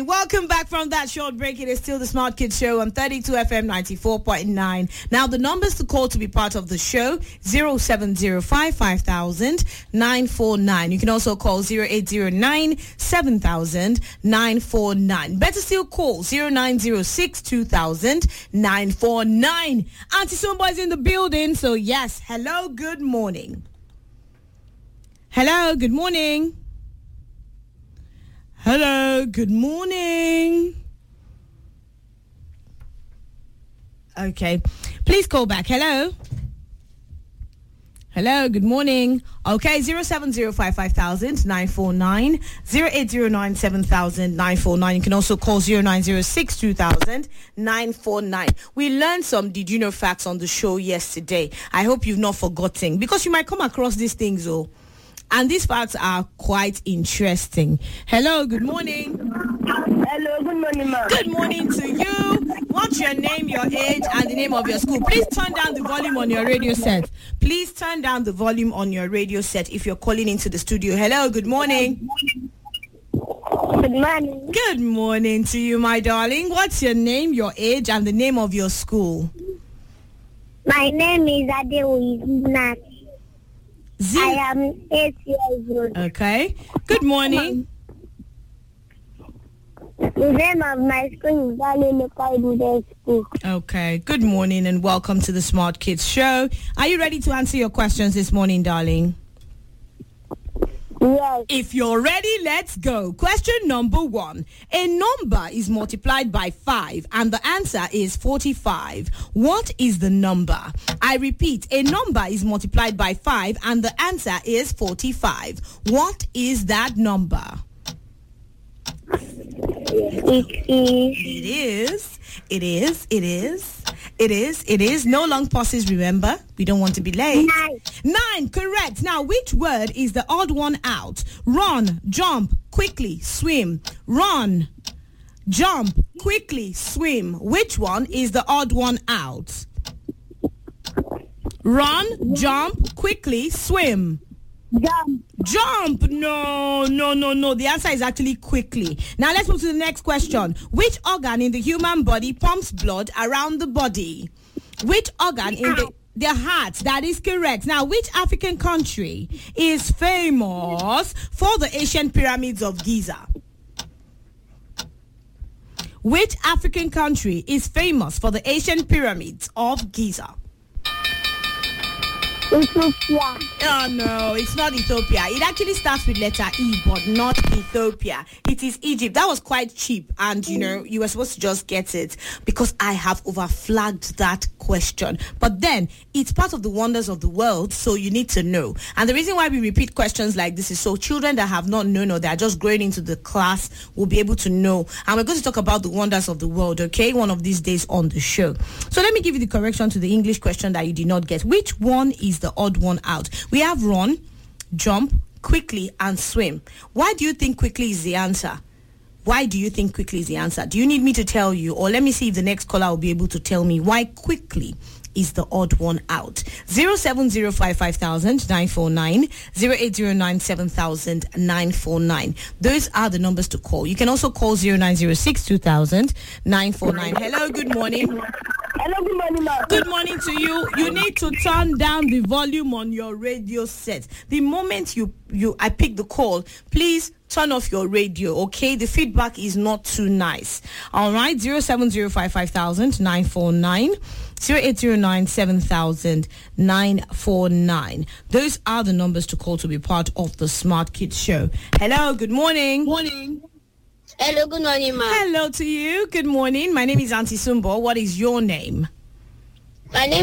Welcome back from that short break. It is still the Smart Kids Show on 32 FM 94.9. Now, the numbers to call to be part of the show, 0705 5000 949. You can also call 0809 7000 949. Better still call 0906 2000 949. Auntie Sumba is in the building, so yes. Hello, good morning. Hello, good morning. Hello, good morning. Okay, please call back. Hello. Hello, good morning. Okay, 0705 5000 949, 0809 7000 949. You can also call 0906 2000 949. We learned some did you know facts on the show yesterday. I hope you've not forgotten, because you might come across these things, and these facts are quite interesting. Hello, good morning. Hello, good morning, ma'am. Good morning to you. What's your name, your age, and the name of your school? Please turn down the volume on your radio set. Please turn down the volume on your radio set if you're calling into the studio. Hello, good morning. Good morning. Good morning to you, my darling. What's your name, your age, and the name of your school? My name is Adeoyi. I am 8 years old. Okay. Good morning. The name of my school is Valley Local Middle School. Okay. Good morning and welcome to the Smart Kids Show. Are you ready to answer your questions this morning, darling? Yes. If you're ready, let's go. Question number 1. A number is multiplied by 5 and the answer is 45. What is the number? I repeat, a number is multiplied by 5 and the answer is 45. What is that number? It is. No long pauses, remember. We don't want to be late. 9, correct. Now, which word is the odd one out? Run, jump, quickly, swim. Run, jump, quickly, swim. Which one is the odd one out? Run, jump, quickly, swim. Jump. No. The answer is actually quickly. Now let's move to the next question. Which organ in the human body pumps blood around the body? Which organ in the heart? That is correct. Now, which African country is famous for the ancient pyramids of Giza? Which African country is famous for the ancient pyramids of Giza? Ethiopia. Oh, no, it's not Ethiopia. It actually starts with letter E, but not Ethiopia. It is Egypt. That was quite cheap. And, you were supposed to just get it because I have overflagged that question. But then, it's part of the wonders of the world, so you need to know. And the reason why we repeat questions like this is so children that have not known or they are just growing into the class will be able to know. And we're going to talk about the wonders of the world, okay, one of these days on the show. So let me give you the correction to the English question that you did not get. Which one is the odd one out? We have run, jump, quickly, and swim. Why do you think quickly is the answer? Why do you think quickly is the answer? Do you need me to tell you, or let me see if the next caller will be able to tell me why quickly is the odd one out? 0705 5000 949, 0809 7000 949. Those are the numbers to call. You can also call 0906 2000 949. Hello, good morning. Hello, good morning, ma'am. Good morning to you. You need to turn down the volume on your radio set. The moment I pick the call, please turn off your radio, okay? The feedback is not too nice. All right, 0705 5000 949, 0809 7000 949. Those are the numbers to call to be part of the Smart Kids Show. Hello, good morning. Morning. Hello, good morning, ma'am. Hello to you. Good morning. My name is Auntie Sumbo. What is your name? My name